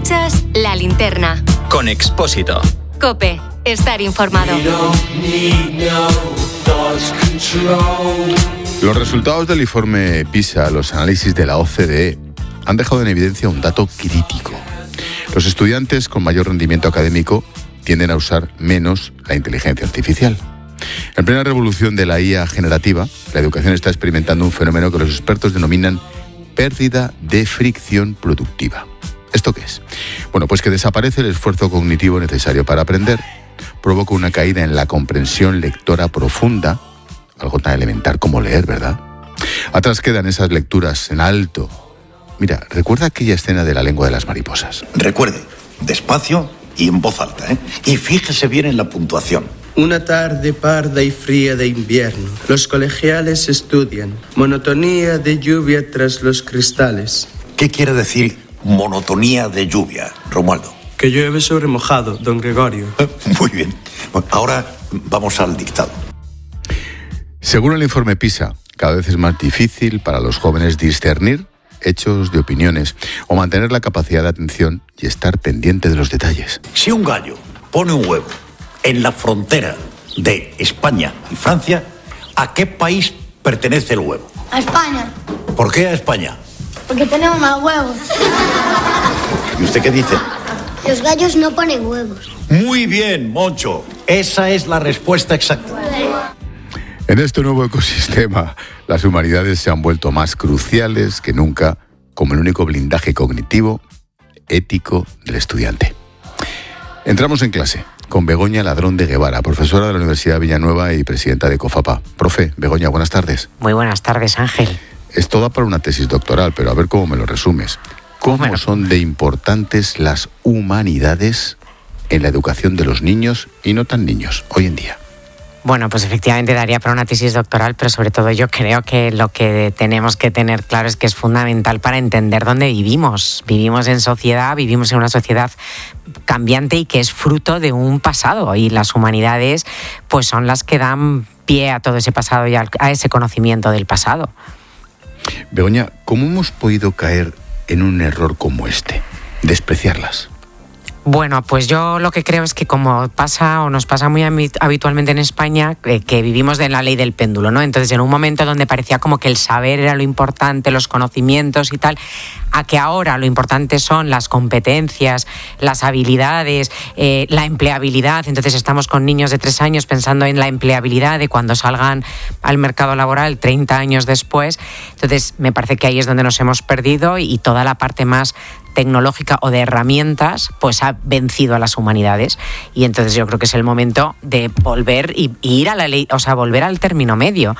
Escuchas La Linterna. Con Expósito. COPE. Estar informado. Los resultados del informe PISA, los análisis de la OCDE, han dejado en evidencia un dato crítico. Los estudiantes con mayor rendimiento académico tienden a usar menos la inteligencia artificial. En plena revolución de la IA generativa, la educación está experimentando un fenómeno que los expertos denominan pérdida de fricción productiva. ¿Esto qué es? Bueno, pues que desaparece el esfuerzo cognitivo necesario para aprender, provoca una caída en la comprensión lectora profunda, algo tan elemental como leer, ¿verdad? Atrás quedan esas lecturas en alto. Mira, recuerda aquella escena de La lengua de las mariposas. Recuerde, despacio y en voz alta, ¿eh? Y fíjese bien en la puntuación. Una tarde parda y fría de invierno. Los colegiales estudian. Monotonía de lluvia tras los cristales. ¿Qué quiere decir monotonía de lluvia, Romualdo? Que llueve sobre mojado, don Gregorio. Muy bien. Bueno, ahora vamos al dictado. Según el informe PISA, cada vez es más difícil para los jóvenes discernir hechos de opiniones o mantener la capacidad de atención y estar pendiente de los detalles. Si un gallo pone un huevo en la frontera de España y Francia, ¿a qué país pertenece el huevo? A España. ¿Por qué a España? Porque tenemos más huevos. ¿Y usted qué dice? Los gallos no ponen huevos. Muy bien, Moncho. Esa es la respuesta exacta. En este nuevo ecosistema, las humanidades se han vuelto más cruciales que nunca como el único blindaje cognitivo, ético del estudiante. Entramos en clase con Begoña Ladrón de Guevara, profesora de la Universidad Villanueva y presidenta de COFAPA. Profe, Begoña, buenas tardes. Muy buenas tardes, Ángel. Esto da para una tesis doctoral, pero a ver cómo me lo resumes. ¿Cómo son de importantes las humanidades en la educación de los niños y no tan niños hoy en día? Bueno, pues efectivamente daría para una tesis doctoral, pero sobre todo yo creo que lo que tenemos que tener claro es que es fundamental para entender dónde vivimos. Vivimos en sociedad, vivimos en una sociedad cambiante y que es fruto de un pasado, y las humanidades pues son las que dan pie a todo ese pasado y a ese conocimiento del pasado. Begoña, ¿cómo hemos podido caer en un error como este? Despreciarlas. Bueno, pues yo lo que creo es que como pasa o nos pasa muy habitualmente en España, que vivimos de la ley del péndulo, ¿no? Entonces, en un momento donde parecía como que el saber era lo importante, los conocimientos y tal, a que ahora lo importante son las competencias, las habilidades, la empleabilidad. Entonces estamos con niños de 3 años pensando en la empleabilidad de cuando salgan al mercado laboral 30 años después. Entonces me parece que ahí es donde nos hemos perdido, y toda la parte más tecnológica o de herramientas pues ha vencido a las humanidades, y entonces yo creo que es el momento de volver y ir a la ley, o sea, volver al término medio,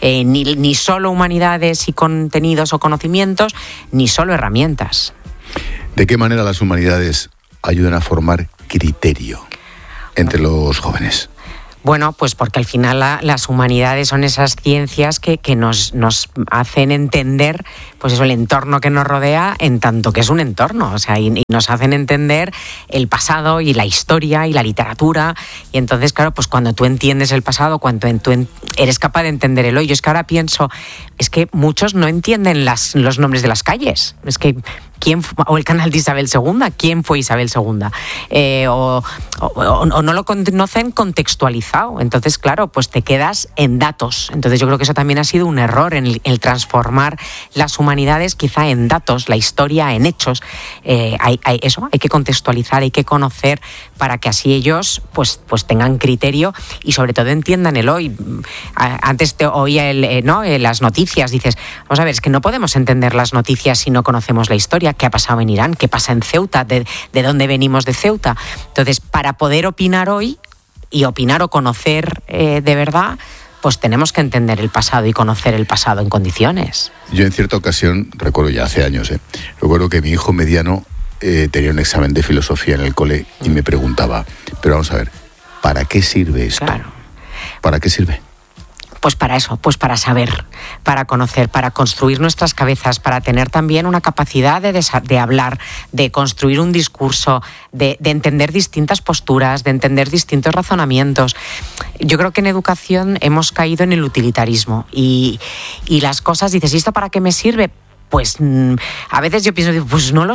ni solo humanidades y contenidos o conocimientos, ni solo herramientas. ¿De qué manera las humanidades ayudan a formar criterio entre los jóvenes? Bueno, pues porque al final las humanidades son esas ciencias que nos hacen entender pues eso, el entorno que nos rodea, en tanto que es un entorno, o sea, y nos hacen entender el pasado y la historia y la literatura. Y entonces, claro, pues cuando tú entiendes el pasado, cuando tú eres capaz de entender el hoy. Yo es que ahora pienso, es que muchos no entienden los nombres de las calles. Es que o el canal de Isabel II, ¿quién fue Isabel II? O no lo conocen contextualizado. Entonces, claro, pues te quedas en datos. Entonces yo creo que eso también ha sido un error, en el transformar las humanidades quizá en datos, la historia en hechos. Hay que contextualizar, hay que conocer para que así ellos pues tengan criterio y sobre todo entiendan el hoy. Antes te oía las noticias, dices, vamos a ver, es que no podemos entender las noticias si no conocemos la historia. ¿Qué ha pasado en Irán? ¿Qué pasa en Ceuta? ¿De dónde venimos de Ceuta? Entonces, para poder opinar hoy y opinar o conocer de verdad, pues tenemos que entender el pasado y conocer el pasado en condiciones. Yo en cierta ocasión, recuerdo ya hace años, recuerdo que mi hijo mediano tenía un examen de filosofía en el cole y me preguntaba, pero vamos a ver, ¿para qué sirve esto? Claro. ¿Para qué sirve? Pues para eso, pues para saber, para conocer, para construir nuestras cabezas, para tener también una capacidad de hablar, de construir un discurso, de entender distintas posturas, de entender distintos razonamientos. Yo creo que en educación hemos caído en el utilitarismo y las cosas, dices, ¿y esto para qué me sirve? Pues a veces yo pienso, pues no lo sé.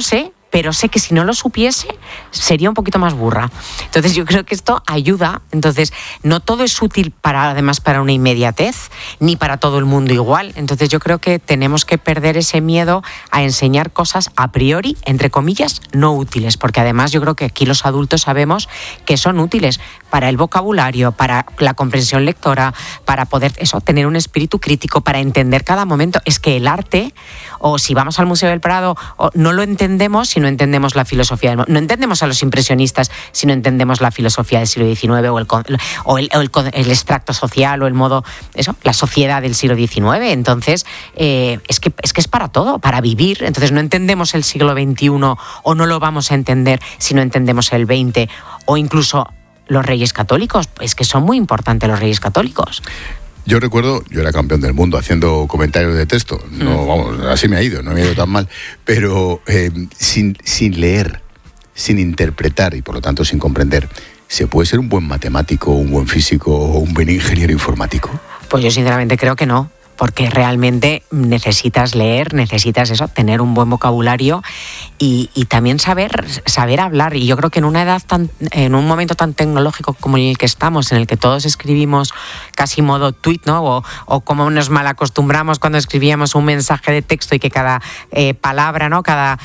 pero sé que si no lo supiese sería un poquito más burra. Entonces yo creo que esto ayuda. Entonces no todo es útil además para una inmediatez, ni para todo el mundo igual. Entonces yo creo que tenemos que perder ese miedo a enseñar cosas a priori, entre comillas, no útiles, porque además yo creo que aquí los adultos sabemos que son útiles para el vocabulario, para la comprensión lectora, para poder tener un espíritu crítico, para entender cada momento. Es que el arte, o si vamos al Museo del Prado, no lo entendemos si no entendemos la filosofía no entendemos a los impresionistas si no entendemos la filosofía del siglo XIX o el extracto social o el modo, la sociedad del siglo XIX. Entonces, es que es para todo, para vivir. Entonces no entendemos el siglo XXI o no lo vamos a entender si no entendemos el XX, o incluso los Reyes Católicos. Es que son muy importantes los Reyes Católicos. Yo recuerdo, yo era campeón del mundo haciendo comentarios de texto. No, vamos, así me ha ido, no me ha ido tan mal. Pero sin leer, sin interpretar y por lo tanto sin comprender, ¿se puede ser un buen matemático, un buen físico o un buen ingeniero informático? Pues yo sinceramente creo que no. Porque realmente necesitas leer, necesitas tener un buen vocabulario y también saber hablar. Y yo creo que en un momento tan tecnológico como el que estamos, en el que todos escribimos casi modo tweet, ¿no? O como nos malacostumbramos cuando escribíamos un mensaje de texto y que cada palabra, ¿no?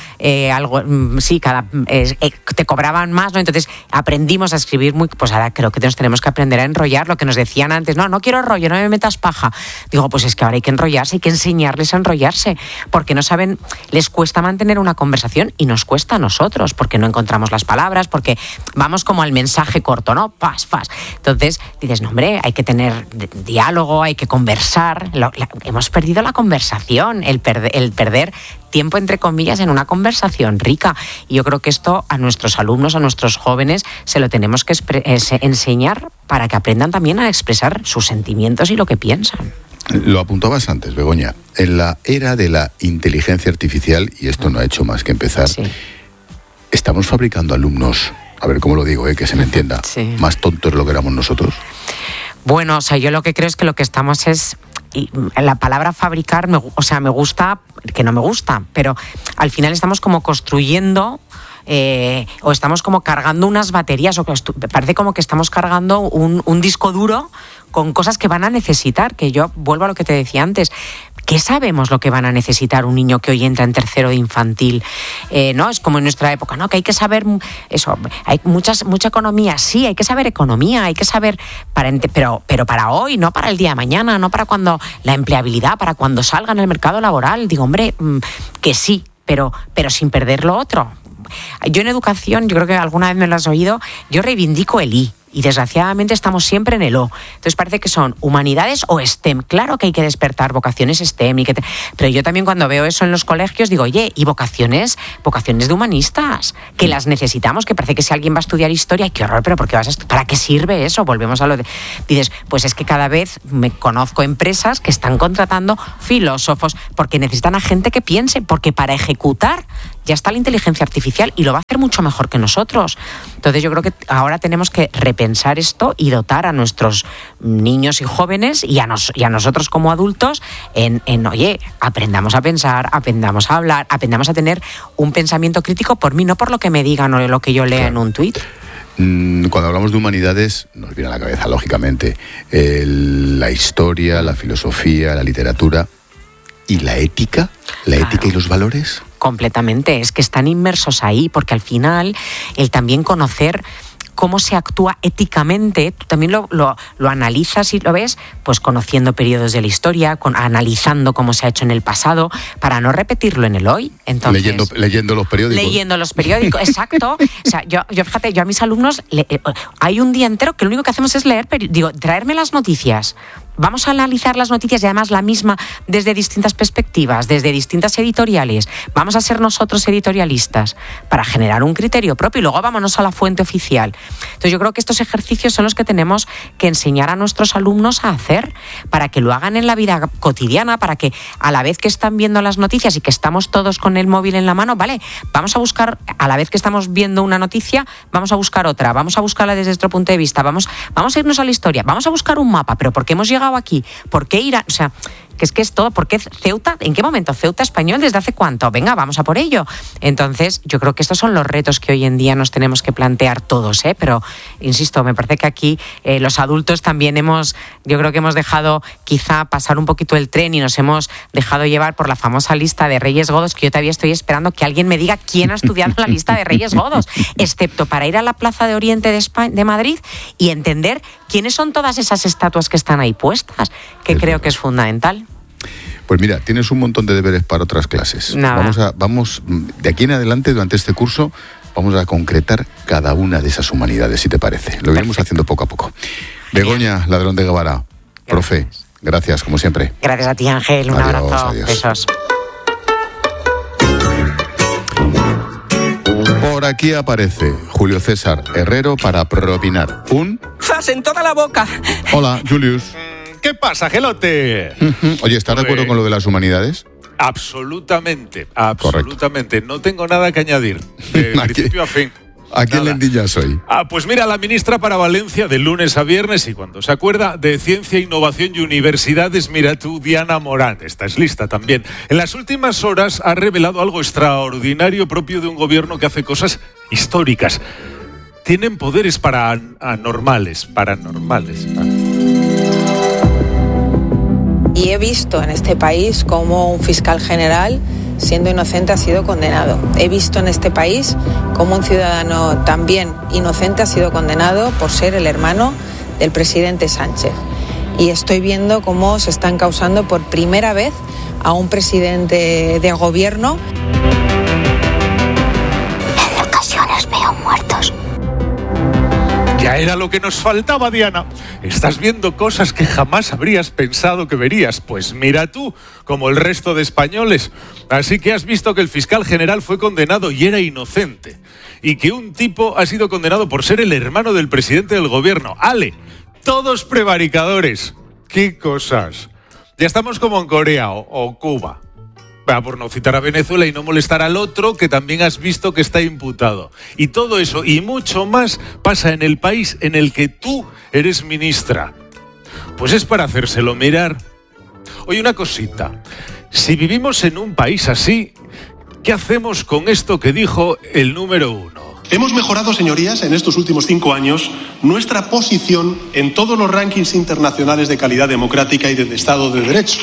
Te cobraban más, ¿no? Entonces aprendimos a escribir pues ahora creo que nos tenemos que aprender a enrollar. Lo que nos decían antes, no quiero rollo, no me metas paja. Digo, pues es que ahora hay que enrollarse, hay que enseñarles a enrollarse, porque no saben, les cuesta mantener una conversación y nos cuesta a nosotros, porque no encontramos las palabras, porque vamos como al mensaje corto, ¿no? Pas. Entonces dices, no hombre, hay que tener diálogo, hay que conversar. Hemos perdido la conversación, el perder tiempo, entre comillas, en una conversación rica. Y yo creo que esto a nuestros alumnos, a nuestros jóvenes, se lo tenemos que enseñar para que aprendan también a expresar sus sentimientos y lo que piensan. Lo apuntabas antes, Begoña, en la era de la inteligencia artificial, y esto no ha hecho más que empezar, sí. Estamos fabricando alumnos, a ver cómo lo digo, que se me entienda, sí. Más tontos de lo que éramos nosotros. Bueno, yo lo que creo es que lo que estamos es... Y la palabra fabricar, me gusta, que no me gusta, pero al final estamos como construyendo... o estamos como cargando unas baterías, o parece como que estamos cargando un disco duro con cosas que van a necesitar, que yo vuelvo a lo que te decía antes. ¿Qué sabemos lo que van a necesitar un niño que hoy entra en tercero de infantil? ¿No? Es como en nuestra época, ¿no? Que hay que saber eso. Hay mucha economía, sí, hay que saber economía, hay que saber, pero para hoy, no para el día de mañana, no para cuando la empleabilidad, para cuando salga en el mercado laboral. Digo, hombre, que sí, pero sin perder lo otro. Yo en educación, yo creo que alguna vez me lo has oído, yo reivindico el I. Y desgraciadamente estamos siempre en el O. Entonces parece que son humanidades o STEM. Claro que hay que despertar vocaciones STEM. Pero yo también cuando veo eso en los colegios digo, oye, y vocaciones de humanistas, que las necesitamos, que parece que si alguien va a estudiar historia, qué horror, pero ¿por qué ¿para qué sirve eso? Volvemos a lo de... Dices, pues es que cada vez me conozco empresas que están contratando filósofos porque necesitan a gente que piense, porque para ejecutar ya está la inteligencia artificial y lo va a hacer mucho mejor que nosotros. Entonces yo creo que ahora tenemos que repensar esto y dotar a nuestros niños y jóvenes y a nosotros como adultos oye, aprendamos a pensar, aprendamos a hablar, aprendamos a tener un pensamiento crítico por mí, no por lo que me digan o lo que yo lea en un tuit. Cuando hablamos de humanidades, nos viene a la cabeza, lógicamente, la historia, la filosofía, la literatura y la ética, ética y los valores. Completamente, es que están inmersos ahí, porque al final el también conocer cómo se actúa éticamente, tú también lo analizas y lo ves, pues conociendo periodos de la historia, analizando cómo se ha hecho en el pasado, para no repetirlo en el hoy. Entonces, leyendo los periódicos. Leyendo los periódicos, exacto. O sea, yo fíjate, yo a mis alumnos, hay un día entero que lo único que hacemos es leer, traerme las noticias. Vamos a analizar las noticias y además la misma desde distintas perspectivas, desde distintas editoriales. Vamos a ser nosotros editorialistas para generar un criterio propio y luego vámonos a la fuente oficial. Entonces yo creo que estos ejercicios son los que tenemos que enseñar a nuestros alumnos a hacer para que lo hagan en la vida cotidiana, para que a la vez que están viendo las noticias y que estamos todos con el móvil en la mano, vale, vamos a buscar, a la vez que estamos viendo una noticia, vamos a buscar otra, vamos a buscarla desde nuestro punto de vista, vamos a irnos a la historia, vamos a buscar un mapa, pero ¿por qué hemos llegado aquí? ¿Por qué ir a...? O sea, que es todo. ¿Por qué Ceuta? ¿En qué momento? ¿Ceuta español? ¿Desde hace cuánto? Venga, vamos a por ello. Entonces, yo creo que estos son los retos que hoy en día nos tenemos que plantear todos, pero, insisto, me parece que aquí los adultos también yo creo que hemos dejado quizá pasar un poquito el tren y nos hemos dejado llevar por la famosa lista de Reyes Godos, que yo todavía estoy esperando que alguien me diga quién ha estudiado la lista de Reyes Godos, excepto para ir a la Plaza de Oriente de Madrid y entender quiénes son todas esas estatuas que están ahí puestas, que creo que es fundamental. Pues mira, tienes un montón de deberes para otras clases. Vamos de aquí en adelante, durante este curso, vamos a concretar cada una de esas humanidades, si te parece. Lo iremos haciendo poco a poco. Begoña Ladrón de Guevara, profe, gracias, como siempre. Gracias a ti, Ángel. Un abrazo. Adiós. Besos. Por aquí aparece Julio César Herrero para propinar un... ¡Zas en toda la boca! Hola, Julius. ¿Qué pasa, Gelote? Oye, ¿estás de acuerdo con lo de las humanidades? Absolutamente. No tengo nada que añadir. De principio a fin. ¿A quién le endillas hoy? Pues mira, la ministra para Valencia de lunes a viernes, y cuando se acuerda de Ciencia, Innovación y Universidades, mira tú, Diana Morán, esta es lista también. En las últimas horas ha revelado algo extraordinario propio de un gobierno que hace cosas históricas. Tienen poderes paranormales. Y he visto en este país cómo un fiscal general, siendo inocente, ha sido condenado. He visto en este país cómo un ciudadano también inocente ha sido condenado por ser el hermano del presidente Sánchez. Y estoy viendo cómo se está encausando por primera vez a un presidente de gobierno. En ocasiones veo muertos. Ya era lo que nos faltaba, Diana. Estás viendo cosas que jamás habrías pensado que verías. Pues mira tú, como el resto de españoles. Así que has visto que el fiscal general fue condenado y era inocente. Y que un tipo ha sido condenado por ser el hermano del presidente del gobierno. ¡Ale! Todos prevaricadores. ¡Qué cosas! Ya estamos como en Corea o Cuba. Por no citar a Venezuela y no molestar al otro que también has visto que está imputado. Y todo eso y mucho más pasa en el país en el que tú eres ministra. Pues es para hacérselo mirar. Oye, una cosita. Si vivimos en un país así, ¿qué hacemos con esto que dijo el número 1? Hemos mejorado, señorías, en estos últimos 5 años nuestra posición en todos los rankings internacionales de calidad democrática y de Estado de Derecho.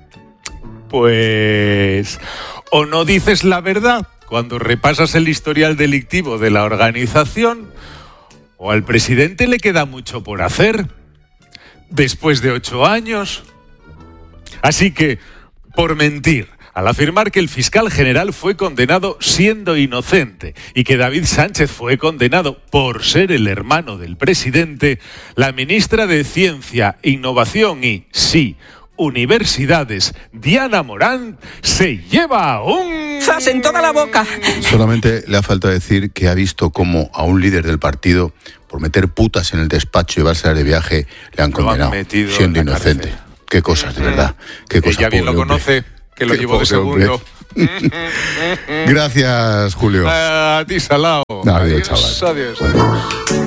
Pues, o no dices la verdad cuando repasas el historial delictivo de la organización, o al presidente le queda mucho por hacer, después de 8 años. Así que, por mentir, al afirmar que el fiscal general fue condenado siendo inocente y que David Sánchez fue condenado por ser el hermano del presidente, la ministra de Ciencia, Innovación y, sí, Universidades, Diana Morán, se lleva un... ¡Zas en toda la boca! Solamente le ha faltado decir que ha visto cómo a un líder del partido, por meter putas en el despacho y llevarse de viaje, le han condenado, siendo inocente. Cárcel. Qué cosas, de verdad. Qué cosas. Ella bien lo conoce, que lo llevó de segundo. Gracias, Julio. A ti, salao. Adiós, chaval. Adiós.